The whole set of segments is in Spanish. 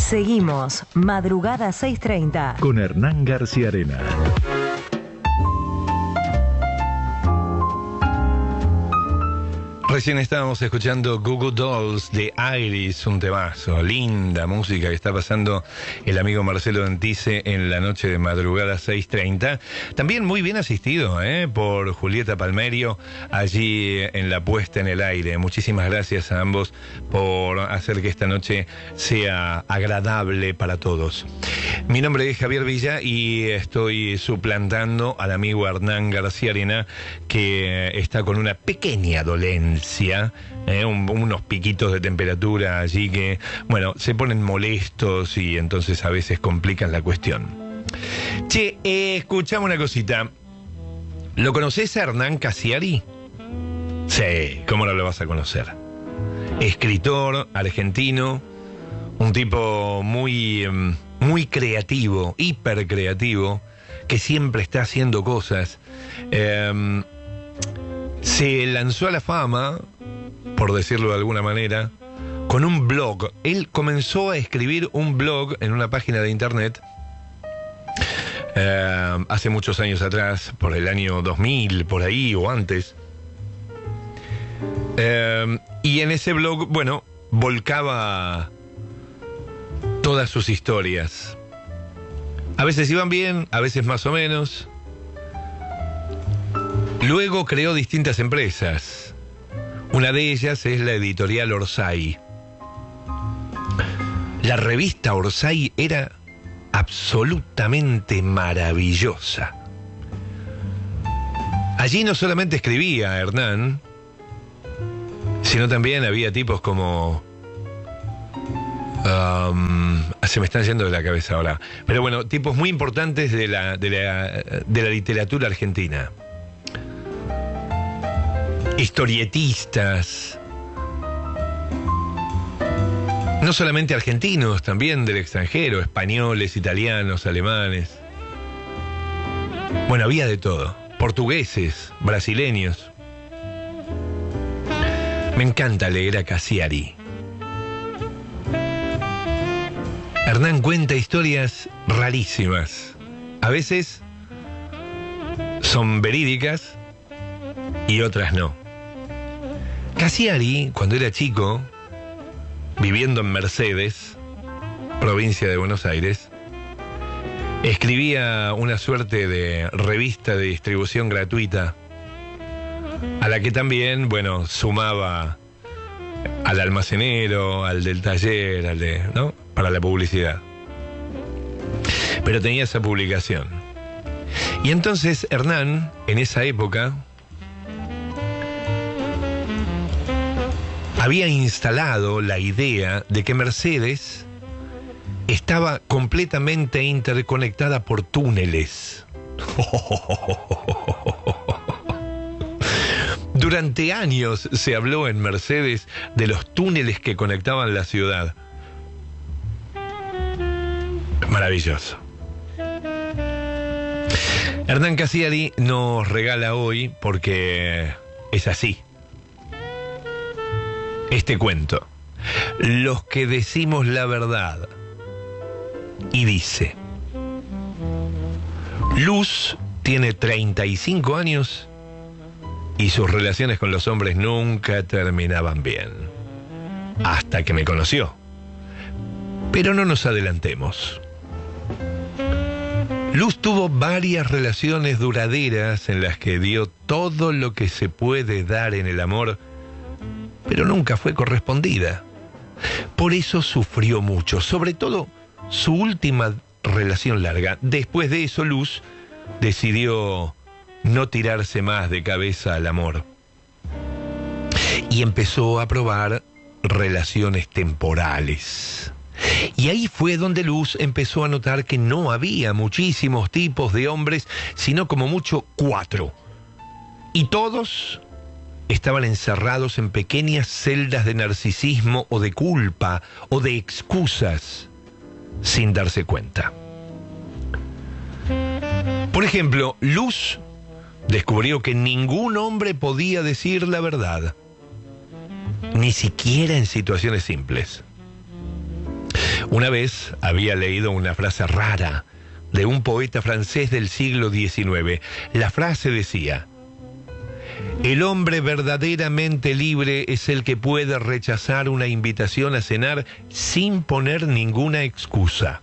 Seguimos, madrugada 6:30. Con Hernán García Arena. Recién estábamos escuchando Goo Goo Dolls de Iris, un temazo, linda música que está pasando el amigo Marcelo Dentice en la noche de madrugada 6:30. También muy bien asistido por Julieta Palmerio allí en la puesta en el aire. Muchísimas gracias a ambos por hacer que esta noche sea agradable para todos. Mi nombre es Javier Villa y estoy suplantando al amigo Hernán García Arena, que está con una pequeña dolencia. Unos piquitos de temperatura allí que, bueno, se ponen molestos y entonces a veces complican la cuestión. Che, escuchame una cosita. ¿Lo conoces a Hernán Cassiari? Sí, ¿cómo no lo vas a conocer? Escritor argentino, un tipo muy creativo, hiper creativo, que siempre está haciendo cosas. Se lanzó a la fama, por decirlo de alguna manera, con un blog. Él comenzó a escribir un blog en una página de internet hace muchos años atrás, por el año 2000, por ahí o antes. Y en ese blog, bueno, volcaba todas sus historias. A veces iban bien, a veces más o menos. Luego creó distintas empresas. Una de ellas es la editorial Orsay. La revista Orsay era absolutamente maravillosa. Allí no solamente escribía Hernán, sino también había tipos como... se me están yendo de la cabeza ahora. Pero bueno, tipos muy importantes de la literatura argentina. Historietistas, no solamente argentinos, también del extranjero, españoles, italianos, alemanes. Bueno, había de todo, portugueses, brasileños. Me encanta leer a Cassiari. Hernán cuenta historias rarísimas. A veces son verídicas y otras no. Cassiari, cuando era chico, viviendo en Mercedes, provincia de Buenos Aires, escribía una suerte de revista de distribución gratuita, a la que también, bueno, sumaba al almacenero, al del taller, al de, ¿no?, para la publicidad. Pero tenía esa publicación. Y entonces Hernán, en esa época, había instalado la idea de que Mercedes estaba completamente interconectada por túneles. Durante años se habló en Mercedes de los túneles que conectaban la ciudad. Maravilloso. Hernán Cassiari nos regala hoy, porque es así, este cuento, Los que decimos la verdad. Y dice: Luz tiene 35 años y sus relaciones con los hombres nunca terminaban bien. Hasta que me conoció. Pero no nos adelantemos. Luz tuvo varias relaciones duraderas en las que dio todo lo que se puede dar en el amor, pero nunca fue correspondida. Por eso sufrió mucho, sobre todo su última relación larga. Después de eso, Luz decidió no tirarse más de cabeza al amor y empezó a probar relaciones temporales. Y ahí fue donde Luz empezó a notar que no había muchísimos tipos de hombres, sino como mucho 4. Y todos estaban encerrados en pequeñas celdas de narcisismo o de culpa o de excusas, sin darse cuenta. Por ejemplo, Luz descubrió que ningún hombre podía decir la verdad, ni siquiera en situaciones simples. Una vez había leído una frase rara de un poeta francés del siglo XIX. La frase decía: el hombre verdaderamente libre es el que puede rechazar una invitación a cenar sin poner ninguna excusa.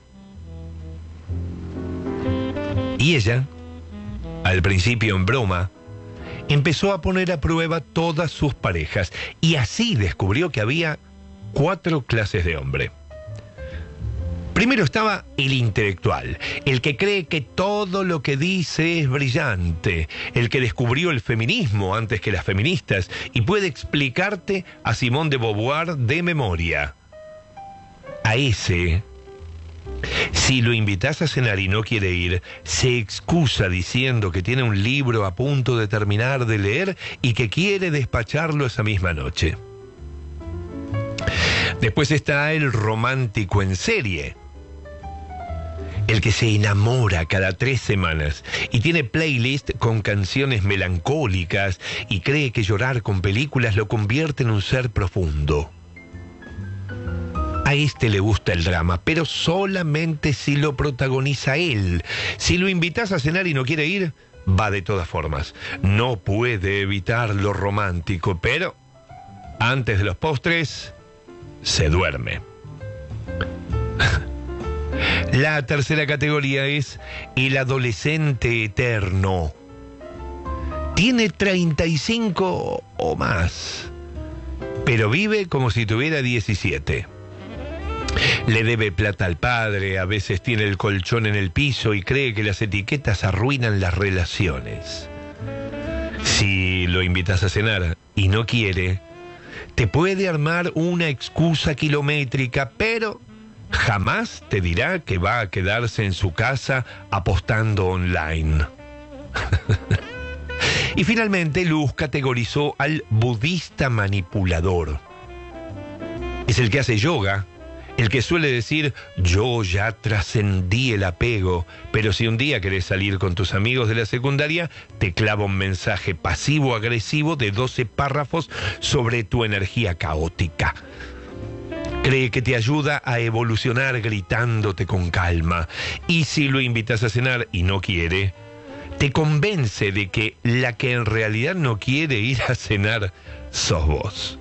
Y ella, al principio en broma, empezó a poner a prueba todas sus parejas y así descubrió que había 4 clases de hombre. Primero estaba el intelectual, el que cree que todo lo que dice es brillante, el que descubrió el feminismo antes que las feministas y puede explicarte a Simone de Beauvoir de memoria. A ese, si lo invitas a cenar y no quiere ir, se excusa diciendo que tiene un libro a punto de terminar de leer y que quiere despacharlo esa misma noche. Después está el romántico en serie, el que se enamora cada 3 semanas y tiene playlist con canciones melancólicas y cree que llorar con películas lo convierte en un ser profundo. A este le gusta el drama, pero solamente si lo protagoniza él. Si lo invitas a cenar y no quiere ir, va de todas formas. No puede evitar lo romántico, pero antes de los postres, se duerme. La tercera categoría es el adolescente eterno. Tiene 35 o más, pero vive como si tuviera 17. Le debe plata al padre, a veces tiene el colchón en el piso y cree que las etiquetas arruinan las relaciones. Si lo invitas a cenar y no quiere, te puede armar una excusa kilométrica, pero jamás te dirá que va a quedarse en su casa apostando online. Y finalmente Luz categorizó al budista manipulador. Es el que hace yoga, el que suele decir: yo ya trascendí el apego, pero si un día querés salir con tus amigos de la secundaria, te clava un mensaje pasivo-agresivo de 12 párrafos sobre tu energía caótica. Cree que te ayuda a evolucionar gritándote con calma. Y si lo invitas a cenar y no quiere, te convence de que la que en realidad no quiere ir a cenar sos vos.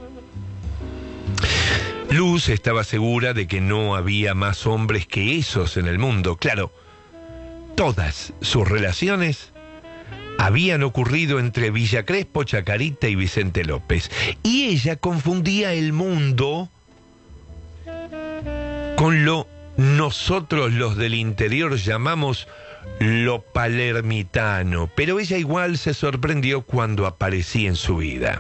Luz estaba segura de que no había más hombres que esos en el mundo. Claro, todas sus relaciones habían ocurrido entre Villa Crespo, Chacarita y Vicente López. Y ella confundía el mundo con lo nosotros los del interior llamamos lo palermitano, pero ella igual se sorprendió cuando aparecí en su vida.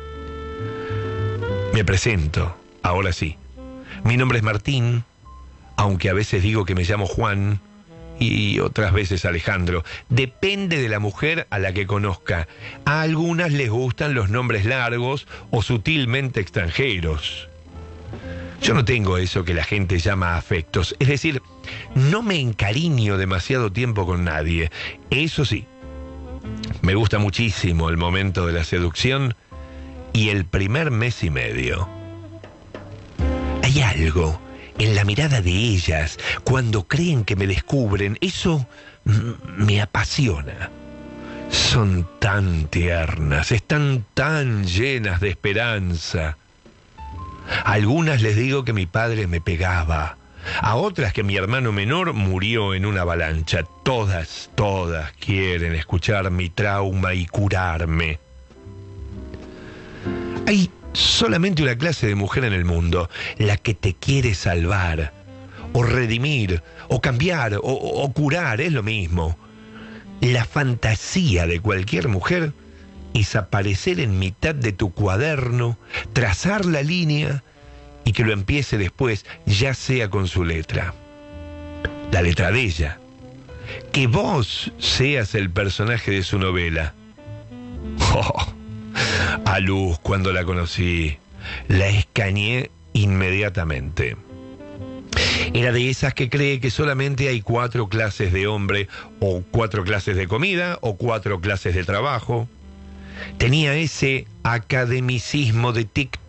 Me presento, ahora sí. Mi nombre es Martín, aunque a veces digo que me llamo Juan y otras veces Alejandro. Depende de la mujer a la que conozca. A algunas les gustan los nombres largos o sutilmente extranjeros. Yo no tengo eso que la gente llama afectos, es decir, no me encariño demasiado tiempo con nadie. Eso sí, me gusta muchísimo el momento de la seducción y el primer mes y medio. Hay algo en la mirada de ellas cuando creen que me descubren, eso me apasiona. Son tan tiernas, están tan llenas de esperanza. A algunas les digo que mi padre me pegaba, a otras que mi hermano menor murió en una avalancha. Todas quieren escuchar mi trauma y curarme. Hay solamente una clase de mujer en el mundo, la que te quiere salvar, o redimir, o cambiar, o curar, es lo mismo. La fantasía de cualquier mujer es aparecer en mitad de tu cuaderno, trazar la línea y que lo empiece después, ya sea con su letra. La letra de ella. Que vos seas el personaje de su novela. Oh, a Luz, cuando la conocí, la escaneé inmediatamente. Era de esas que cree que solamente hay 4 clases de hombre, o 4 clases de comida, o 4 clases de trabajo. Tenía ese academicismo de TikTok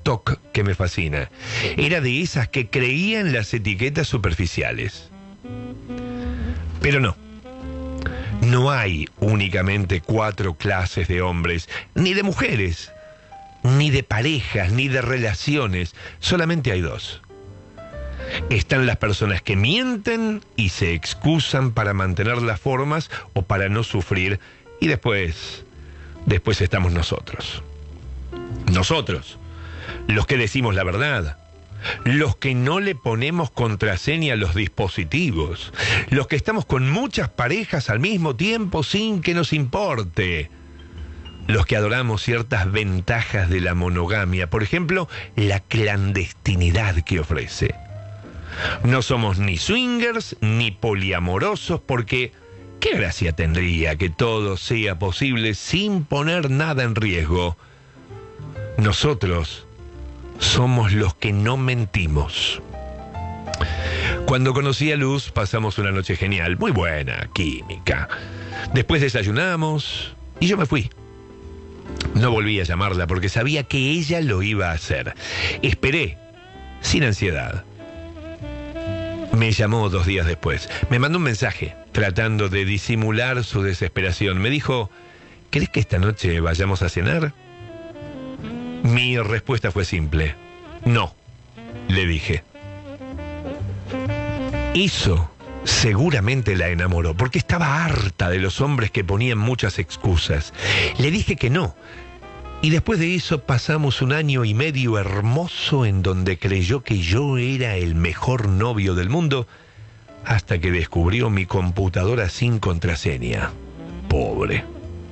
TOC que me fascina. Era de esas que creía en las etiquetas superficiales. Pero no. No hay únicamente 4 clases de hombres, ni de mujeres, ni de parejas, ni de relaciones. Solamente hay 2. Están las personas que mienten y se excusan para mantener las formas o para no sufrir. Y después estamos nosotros. Nosotros, los que decimos la verdad. Los que no le ponemos contraseña a los dispositivos. Los que estamos con muchas parejas al mismo tiempo sin que nos importe. Los que adoramos ciertas ventajas de la monogamia. Por ejemplo, la clandestinidad que ofrece. No somos ni swingers ni poliamorosos porque ¿qué gracia tendría que todo sea posible sin poner nada en riesgo? Nosotros somos los que no mentimos. Cuando conocí a Luz pasamos una noche genial, muy buena química. Después desayunamos y yo me fui. No volví a llamarla porque sabía que ella lo iba a hacer. Esperé, sin ansiedad. Me llamó 2 días después. Me mandó un mensaje tratando de disimular su desesperación. Me dijo, ¿querés que esta noche vayamos a cenar? Mi respuesta fue simple. No, le dije. Eso seguramente la enamoró, porque estaba harta de los hombres que ponían muchas excusas. Le dije que no. Y después de eso pasamos 1 año y medio hermoso en donde creyó que yo era el mejor novio del mundo, hasta que descubrió mi computadora sin contraseña. Pobre.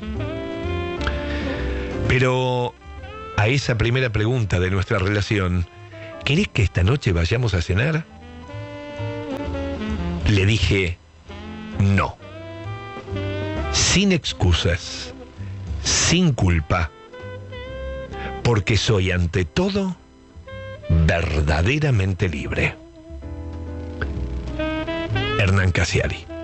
Pero a esa primera pregunta de nuestra relación, ¿querés que esta noche vayamos a cenar? Le dije, no. Sin excusas, sin culpa, porque soy ante todo verdaderamente libre. Hernán Casiari.